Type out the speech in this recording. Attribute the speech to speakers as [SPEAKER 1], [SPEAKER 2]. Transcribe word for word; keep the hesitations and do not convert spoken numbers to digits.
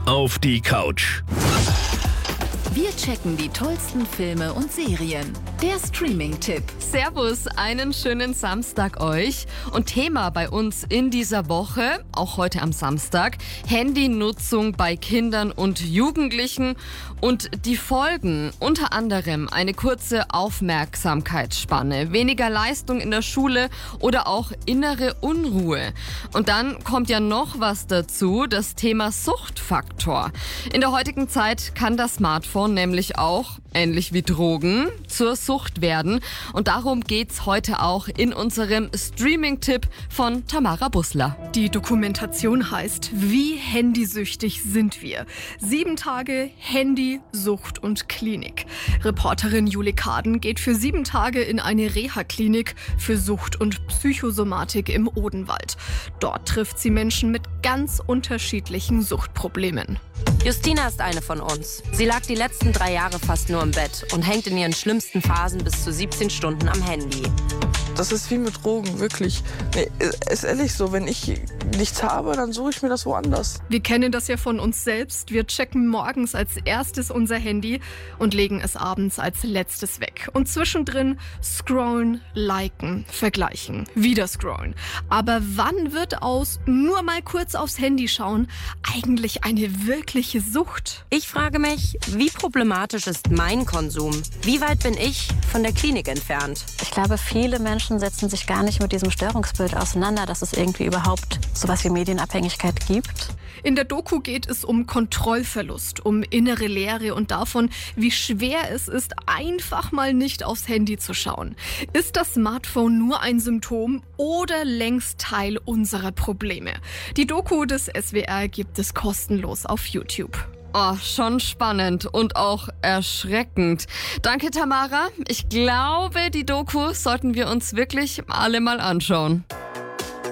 [SPEAKER 1] auf die Couch.
[SPEAKER 2] Wir checken die tollsten Filme und Serien. Der Streaming-Tipp.
[SPEAKER 3] Servus, einen schönen Samstag euch. Und Thema bei uns in dieser Woche, auch heute am Samstag, Handynutzung bei Kindern und Jugendlichen und die Folgen, unter anderem eine kurze Aufmerksamkeitsspanne, weniger Leistung in der Schule oder auch innere Unruhe. Und dann kommt ja noch was dazu, das Thema Suchtfaktor. In der heutigen Zeit kann das Smartphone nämlich auch, ähnlich wie Drogen, zur Sucht werden. Und darum geht's heute auch in unserem Streaming-Tipp von Tamara Bussler.
[SPEAKER 4] Die Dokumentation heißt Wie handysüchtig sind wir? Sieben Tage Handy, Sucht und Klinik. Reporterin Julie Kaden geht für sieben Tage in eine Reha-Klinik für Sucht und Psychosomatik im Odenwald. Dort trifft sie Menschen mit ganz unterschiedlichen Suchtproblemen.
[SPEAKER 5] Justina ist eine von uns. Sie lag die letzten drei Jahre fast nur im Bett und hängt in ihren schlimmsten Phasen bis zu siebzehn Stunden am Handy.
[SPEAKER 6] Das ist wie mit Drogen, wirklich. Nee, ist ehrlich so, wenn ich nichts habe, dann suche ich mir das woanders.
[SPEAKER 4] Wir kennen das ja von uns selbst. Wir checken morgens als erstes unser Handy und legen es abends als letztes weg. Und zwischendrin scrollen, liken, vergleichen, wieder scrollen. Aber wann wird aus nur mal kurz aufs Handy schauen eigentlich eine wirkliche Sucht?
[SPEAKER 5] Ich frage mich, wie problematisch ist mein Konsum? Wie weit bin ich von der Klinik entfernt?
[SPEAKER 7] Ich glaube, viele Menschen setzen sich gar nicht mit diesem Störungsbild auseinander, dass es irgendwie überhaupt sowas wie Medienabhängigkeit gibt.
[SPEAKER 4] In der Doku geht es um Kontrollverlust, um innere Leere und davon, wie schwer es ist, einfach mal nicht aufs Handy zu schauen. Ist das Smartphone nur ein Symptom oder längst Teil unserer Probleme? Die Doku des S W R gibt es kostenlos auf YouTube.
[SPEAKER 3] Oh, schon spannend und auch erschreckend. Danke, Tamara. Ich glaube, die Doku sollten wir uns wirklich alle mal anschauen.